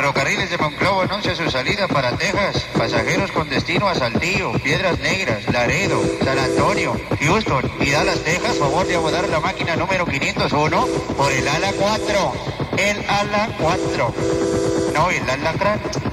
Ferrocarriles de Monclova anuncia su salida para Texas. Pasajeros con destino a Saltillo, Piedras Negras, Laredo, San Antonio, Houston y Dallas, Texas. Favor de abordar la máquina número 501 por el ala 4. El ala 4. No, el alacrán.